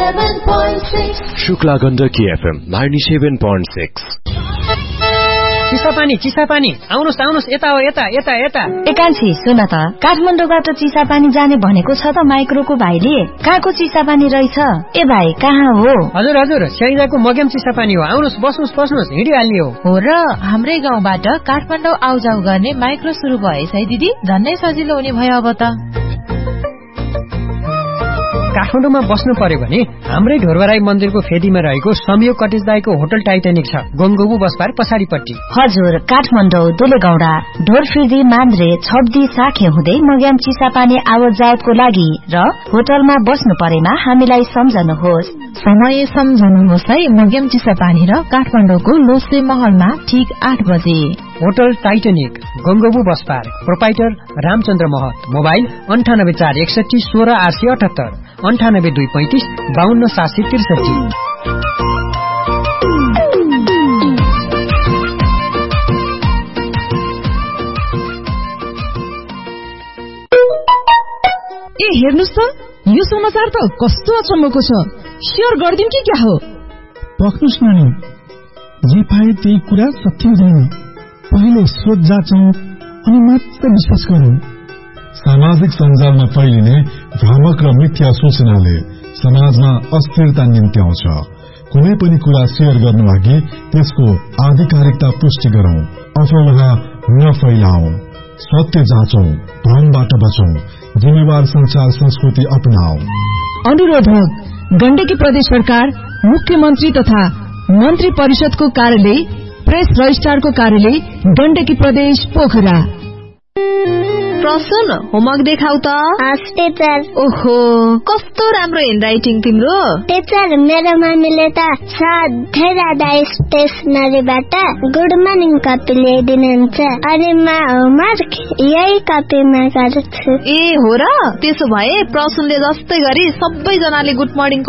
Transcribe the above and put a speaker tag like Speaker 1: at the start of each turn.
Speaker 1: 97.6 Shukla Gandaki FM 97.6
Speaker 2: Chisapani आउनुस् यता हो यता
Speaker 3: एकान्छी सुन त काठमाडौँबाट चिसापानी जाने भनेको छ त माइक्रोको भाइले कहाँको चिसापानी रहेछ ए भाइ कहाँ हो
Speaker 2: हजुर स्याइदाको मगेम चिसापानी हो आउनुस् बस्नुस् हिँडिहाल्ने हो
Speaker 4: र हाम्रै गाउँबाट काठमाडौँ आउजाउ गर्ने माइक्रो सुरु भएछ है दिदी झन्नै सजिलो हुने भयो अब त
Speaker 2: काठमाडौँमा बस्नु पर्यो भने हाम्रै ढोरबराई मन्दिरको फेदीमा रहेको संयोग कटेज दाईको होटल टाइटानिक छ गोङगोबु बसपार पछाडिपट्टि
Speaker 3: हजुर काठमाडौँ दुलेगौडा ढोरफिर्दी मान्द्रे छब्दी साखे हुँदै मग्याम चिसापानी आवत जावतको लागि र होटलमा बस्नु परेमा हामीलाई सम्झनुहोस्
Speaker 4: समय सम्झनुहोस् है मग्याम चिसापानी र काठमाडौँको लोसे महलमा ठीक 8 बजे
Speaker 2: होटल टाइटानिक गोङगोबु बसपार प्रोपाइटर रामचन्द्र महत मोबाइल 9841 16878 9825 52763
Speaker 5: ए हेर्नुस् त यो समाचार त कस्तो अचम्मको छ शेयर गर्दिन कि क्या हो
Speaker 6: पक्नुस् नानी जे पाए त्यही कुरा सत्य हुँदैन पहिले सोच जाँचौं अनि मात्र विश्वास गरौं सामाजिक सञ्जालमा फैलिने भ्रामक र मिथ्या सूचनाले समाजमा अस्थिरता निम्त्याउँछ कुनै पनि कुरा शेयर गर्नु अघि त्यसको आधिकारिकता पुष्टि गरौं अफवाह नफैलाऊ सत्य जाँचौं भ्रमबाट बचौं जिम्मेवार संचार संस्कृति अपनाऊ
Speaker 5: अनुरोध गण्डकी प्रदेश सरकार मुख्यमन्त्री तथा मन्त्री परिषदको कार्यालय प्रेस रजिस्ट्रारको कार्यालय गण्डकी प्रदेश पोखरा
Speaker 7: प्रसन्न होमवर्क देखाउ त
Speaker 8: टीचर
Speaker 7: ओहो कस्तो राम्रो ह्यान्डराइटिङ तिम्रो
Speaker 8: टीचर मेरो मम्मीले त सधैँ राधा स्टेसनरीबाट गुड मर्निङ कपी ल्याइदिनुहुन्छ अनि म होमवर्क यही कपीमा गर्छु
Speaker 7: ए हो र त्यसो भए प्रसन्नले जस्तै गरी सबैजनाले गुड मर्निङ